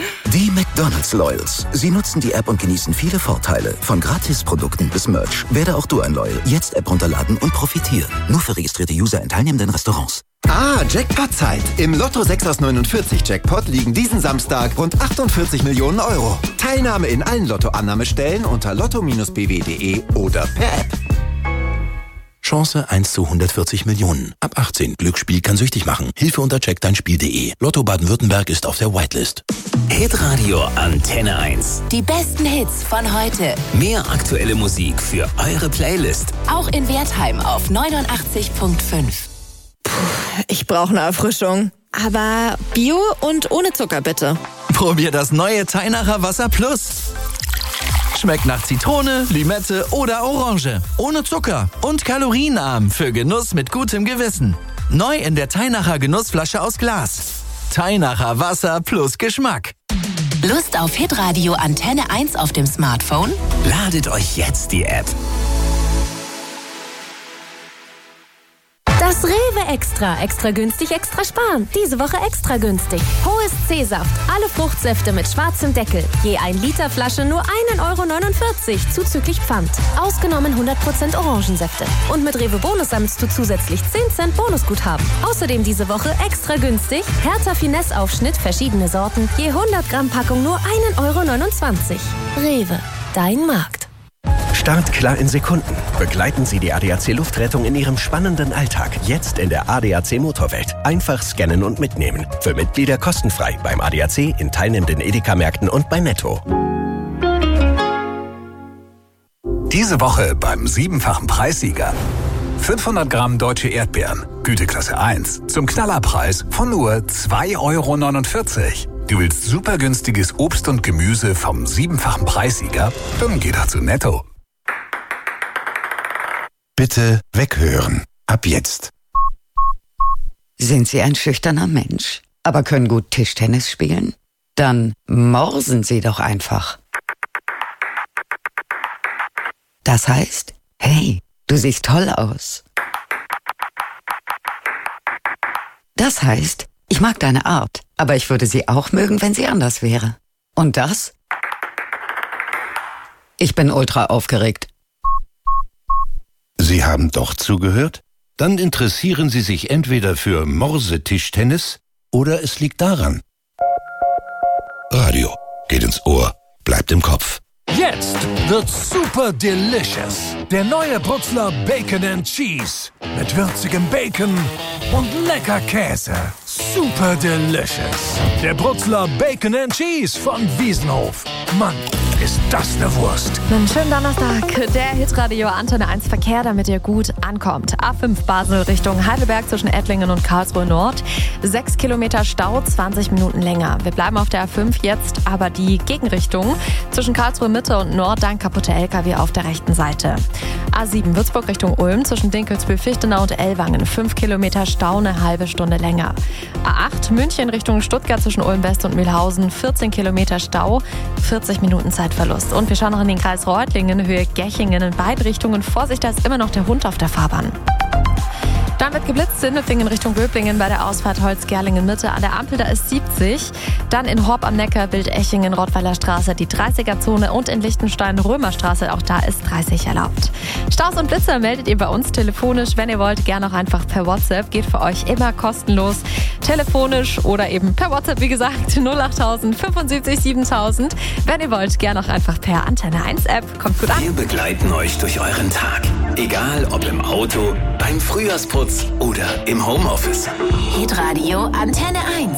Die McDonald's Loyals. Sie nutzen die App und genießen viele Vorteile. Von Gratisprodukten bis Merch. Werde auch du ein Loyal. Jetzt App runterladen und profitieren. Nur für registrierte User in teilnehmenden Restaurants. Jackpot-Zeit. Im Lotto 6 aus 49 Jackpot liegen diesen Samstag rund 48 Millionen Euro. Teilnahme in allen Lotto-Annahmestellen unter lotto-bw.de oder per App. Chance 1 zu 140 Millionen. Ab 18. Glücksspiel kann süchtig machen. Hilfe unter checkdeinspiel.de. Lotto Baden-Württemberg ist auf der Whitelist. Hitradio Antenne 1. Die besten Hits von heute. Mehr aktuelle Musik für eure Playlist. Auch in Wertheim auf 89.5. Ich brauche eine Erfrischung. Aber Bio und ohne Zucker, bitte. Probier das neue Teinacher Wasser Plus. Schmeckt nach Zitrone, Limette oder Orange. Ohne Zucker und kalorienarm für Genuss mit gutem Gewissen. Neu in der Teinacher Genussflasche aus Glas. Teinacher Wasser plus Geschmack. Lust auf Hitradio Antenne 1 auf dem Smartphone? Ladet euch jetzt die App. Das Rewe Extra. Extra günstig, extra sparen. Diese Woche extra günstig. Hohes C-Saft. Alle Fruchtsäfte mit schwarzem Deckel. Je 1 Liter Flasche nur 1,49 € zuzüglich Pfand. Ausgenommen 100% Orangensäfte. Und mit Rewe Bonus sammelst du zusätzlich 10 Cent Bonusguthaben. Außerdem diese Woche extra günstig. Hertha Finesse Aufschnitt, verschiedene Sorten. Je 100 Gramm Packung nur 1,29 €. Rewe. Dein Markt. Start klar in Sekunden. Begleiten Sie die ADAC Luftrettung in Ihrem spannenden Alltag. Jetzt in der ADAC Motorwelt. Einfach scannen und mitnehmen. Für Mitglieder kostenfrei beim ADAC, in teilnehmenden Edeka-Märkten und bei Netto. Diese Woche beim 7-fachen Preissieger. 500 Gramm deutsche Erdbeeren, Güteklasse 1, zum Knallerpreis von nur 2,49 €. Du willst super günstiges Obst und Gemüse vom 7-fachen Preissieger? Dann geh doch zu Netto. Bitte weghören. Ab jetzt. Sind Sie ein schüchterner Mensch, aber können gut Tischtennis spielen? Dann morsen Sie doch einfach. Das heißt, hey, du siehst toll aus. Das heißt, ich mag deine Art, aber ich würde sie auch mögen, wenn sie anders wäre. Und das? Ich bin ultra aufgeregt. Sie haben doch zugehört? Dann interessieren Sie sich entweder für Morsetischtennis oder es liegt daran. Radio geht ins Ohr, bleibt im Kopf. Jetzt wird super delicious. Der neue Brutzler Bacon and Cheese. Mit würzigem Bacon und lecker Käse. Super delicious. Der Brutzler Bacon and Cheese von Wiesenhof. Mann, ist das eine Wurst. Einen schönen Donnerstag. Der Hitradio Antenne 1 Verkehr, damit ihr gut ankommt. A5 Basel Richtung Heidelberg zwischen Ettlingen und Karlsruhe Nord. 6 Kilometer Stau, 20 Minuten länger. Wir bleiben auf der A5 jetzt, aber die Gegenrichtung zwischen Karlsruhe Mitte und Nord, dann kaputte LKW auf der rechten Seite. A7 Würzburg Richtung Ulm zwischen Dinkelsbühl-Fichtenau und Ellwangen. 5 Kilometer Stau, eine halbe Stunde länger. A8 München Richtung Stuttgart zwischen Ulm West und Mühlhausen. 14 Kilometer Stau, 40 Minuten Zeitverlust. Und wir schauen noch in den Kreis Reutlingen, Höhe Gechingen. In beide Richtungen Vorsicht, da ist immer noch der Hund auf der Fahrbahn. Dann wird geblitzt, Sindelfingen Richtung Böblingen bei der Ausfahrt Holzgerlingen Mitte. An der Ampel, da ist 70. Dann in Horb am Neckar, Wildechingen, Rottweiler Straße, die 30er-Zone. Und in Lichtenstein, Römerstraße, auch da ist 30 erlaubt. Staus und Blitzer meldet ihr bei uns telefonisch. Wenn ihr wollt, gerne auch einfach per WhatsApp. Geht für euch immer kostenlos. Telefonisch oder eben per WhatsApp, wie gesagt, 08000 75 7000. Wenn ihr wollt, gerne auch einfach per Antenne 1 App. Kommt gut an. Wir begleiten euch durch euren Tag. Egal ob im Auto, beim Frühjahrsputz oder im Homeoffice. Hitradio Antenne 1.